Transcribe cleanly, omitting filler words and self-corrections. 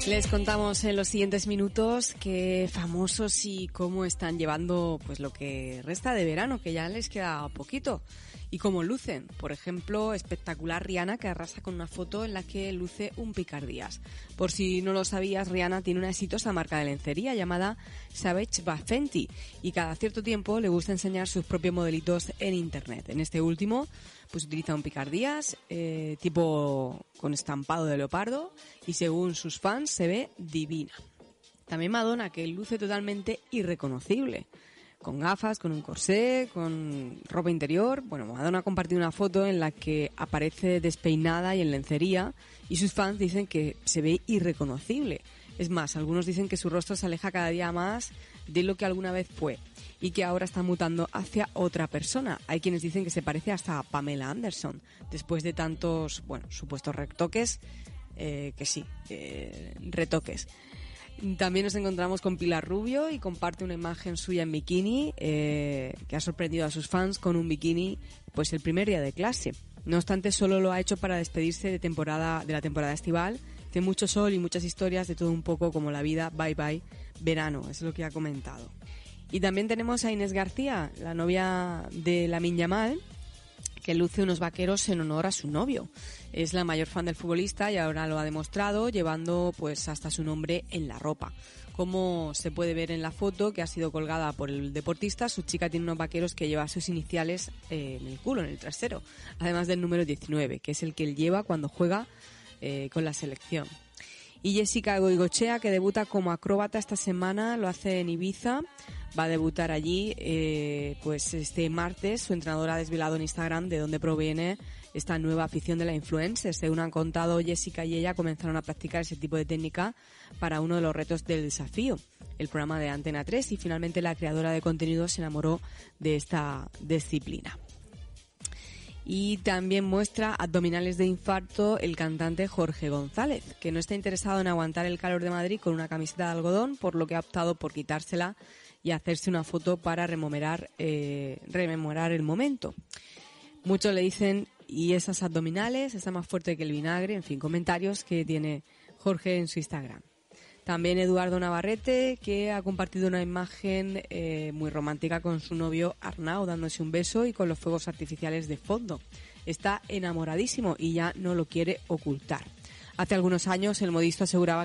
Les contamos en los siguientes minutos qué famosos y cómo están llevando pues lo que resta de verano, que ya les queda poquito, y cómo lucen. Por ejemplo, espectacular Rihanna, que arrasa con una foto en la que luce un picardías. Por si no lo sabías, Rihanna tiene una exitosa marca de lencería llamada Savage by Fenty y cada cierto tiempo le gusta enseñar sus propios modelitos en internet. En este último pues utiliza un picardías tipo con estampado de leopardo y según sus fans se ve divina. También Madonna, que luce totalmente irreconocible, con gafas, con un corsé, con ropa interior. Bueno, Madonna ha compartido una foto en la que aparece despeinada y en lencería y sus fans dicen que se ve irreconocible. Es más, algunos dicen que su rostro se aleja cada día más de lo que alguna vez fue y que ahora está mutando hacia otra persona. Hay quienes dicen que se parece hasta a Pamela Anderson, después de tantos, supuestos retoques, retoques. También nos encontramos con Pilar Rubio y comparte una imagen suya en bikini que ha sorprendido a sus fans con un bikini pues el primer día de clase. No obstante, solo lo ha hecho para despedirse de la temporada estival. Tiene mucho sol y muchas historias de todo un poco como la vida, bye bye, verano, es lo que ha comentado. Y también tenemos a Inés García, la novia de Lamine Yamal, que luce unos vaqueros en honor a su novio. Es la mayor fan del futbolista y ahora lo ha demostrado llevando pues hasta su nombre en la ropa. Como se puede ver en la foto que ha sido colgada por el deportista, su chica tiene unos vaqueros que lleva sus iniciales en el culo, en el trasero, además del número 19, que es el que él lleva cuando juega con la selección. Y Jessica Goicoechea, que debuta como acróbata esta semana, lo hace en Ibiza. Va a debutar allí pues este martes. Su entrenador ha desvelado en Instagram de dónde proviene esta nueva afición de la influencer. Según han contado, Jessica y ella comenzaron a practicar ese tipo de técnica para uno de los retos del desafío, el programa de Antena 3, y finalmente la creadora de contenido se enamoró de esta disciplina. Y también muestra abdominales de infarto el cantante Jorge González, que no está interesado en aguantar el calor de Madrid con una camiseta de algodón, por lo que ha optado por quitársela y hacerse una foto para rememorar el momento. Muchos le dicen, y esas abdominales, está más fuerte que el vinagre, en fin, comentarios que tiene Jorge en su Instagram. También Eduardo Navarrete, que ha compartido una imagen muy romántica con su novio Arnau, dándose un beso y con los fuegos artificiales de fondo. Está enamoradísimo y ya no lo quiere ocultar. Hace algunos años el modisto aseguraba